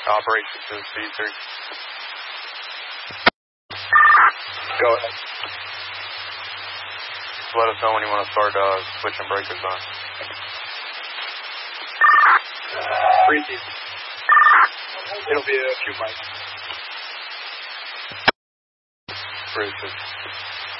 Operation to C3. Go ahead. Just let us know when you want to start switching breakers on. Freezy. It'll be a few mics. Freezy.